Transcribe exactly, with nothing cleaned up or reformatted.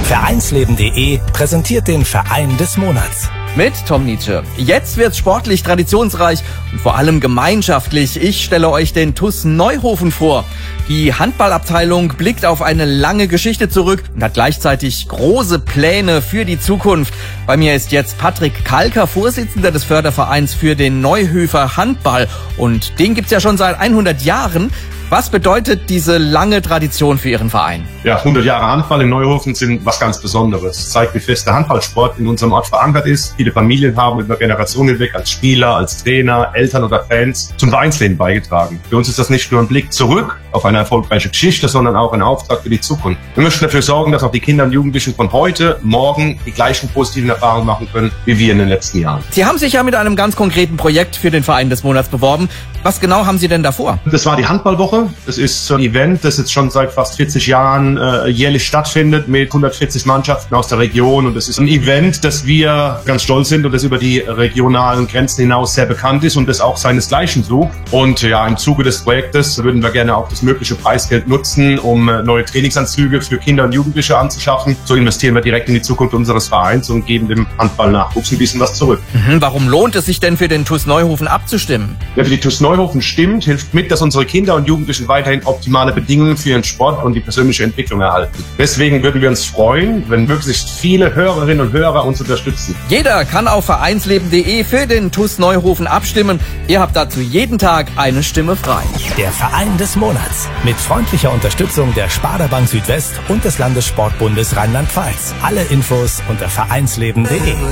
Vereinsleben punkt de präsentiert den Verein des Monats. Mit Tom Nietzsche. Jetzt wird's sportlich traditionsreich und vor allem gemeinschaftlich. Ich stelle euch den T U S Neuhofen vor. Die Handballabteilung blickt auf eine lange Geschichte zurück und hat gleichzeitig große Pläne für die Zukunft. Bei mir ist jetzt Patrick Kalker, Vorsitzender des Fördervereins für den Neuhöfer Handball. Und den gibt's ja schon seit hundert Jahren. Was bedeutet diese lange Tradition für Ihren Verein? Ja, hundert Jahre Handball in Neuhofen sind was ganz Besonderes. Es zeigt, wie fest der Handballsport in unserem Ort verankert ist. Viele Familien haben über Generationen hinweg als Spieler, als Trainer, Eltern oder Fans zum Vereinsleben beigetragen. Für uns ist das nicht nur ein Blick zurück auf eine erfolgreiche Geschichte, sondern auch ein Auftrag für die Zukunft. Wir möchten dafür sorgen, dass auch die Kinder und Jugendlichen von heute, morgen die gleichen positiven Erfahrungen machen können, wie wir in den letzten Jahren. Sie haben sich ja mit einem ganz konkreten Projekt für den Verein des Monats beworben. Was genau haben Sie denn davor? Das war die Handballwoche. Das ist so ein Event, das jetzt schon seit fast vierzig Jahren äh, jährlich stattfindet mit hundertvierzig Mannschaften aus der Region. Und das ist ein Event, das wir ganz stolz sind und das über die regionalen Grenzen hinaus sehr bekannt ist und das auch seinesgleichen sucht. Und ja, im Zuge des Projektes würden wir gerne auch das mögliche Preisgeld nutzen, um äh, neue Trainingsanzüge für Kinder und Jugendliche anzuschaffen. So investieren wir direkt in die Zukunft unseres Vereins und geben dem Handballnachwuchs ein bisschen was zurück. Mhm, warum lohnt es sich denn für den T U S Neuhofen abzustimmen? Wer für die T U S Neuhofen stimmt, hilft mit, dass unsere Kinder und Jugendlichen weiterhin optimale Bedingungen für ihren Sport und die persönliche Entwicklung erhalten. Deswegen würden wir uns freuen, wenn möglichst viele Hörerinnen und Hörer uns unterstützen. Jeder kann auf vereinsleben punkt de für den T U S Neuhofen abstimmen. Ihr habt dazu jeden Tag eine Stimme frei. Der Verein des Monats. Mit freundlicher Unterstützung der Sparda Bank Südwest und des Landessportbundes Rheinland-Pfalz. Alle Infos unter vereinsleben punkt de.